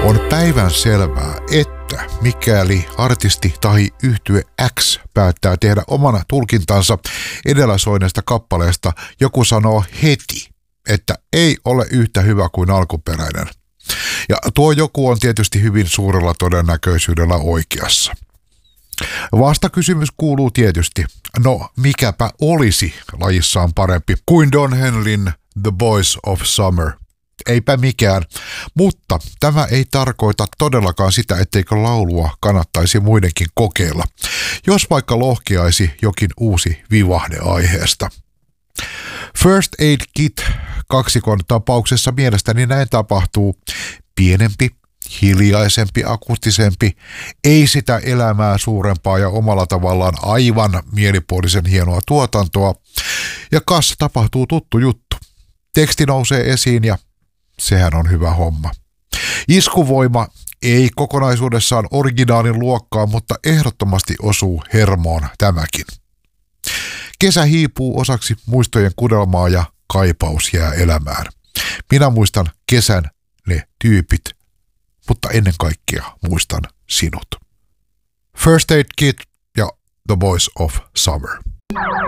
On päivän selvää, että mikäli artisti tai yhtye X päättää tehdä oman tulkintansa edellä soineesta kappaleesta, joku sanoo heti, että ei ole yhtä hyvä kuin alkuperäinen. Ja tuo joku on tietysti hyvin suurella todennäköisyydellä oikeassa. Vastakysymys kuuluu tietysti, no mikäpä olisi lajissaan parempi kuin Don Henleyn The Boys of Summer. Eipä mikään, mutta tämä ei tarkoita todellakaan sitä, etteikö laulua kannattaisi muidenkin kokeilla, jos vaikka lohkeaisi jokin uusi vivahde aiheesta. First Aid Kit kaksikon tapauksessa mielestäni näin tapahtuu. Pienempi, hiljaisempi, akustisempi, ei sitä elämää suurempaa ja omalla tavallaan aivan mielipuolisen hienoa tuotantoa. Ja kanssa tapahtuu tuttu juttu. Teksti nousee esiin ja sehän on hyvä homma. Iskuvoima ei kokonaisuudessaan originaalin luokkaa, mutta ehdottomasti osuu hermoon tämäkin. Kesä hiipuu osaksi muistojen kudelmaa ja kaipaus jää elämään. Minä muistan kesän ne tyypit, mutta ennen kaikkea muistan sinut. First Aid Kit ja The Boys of Summer.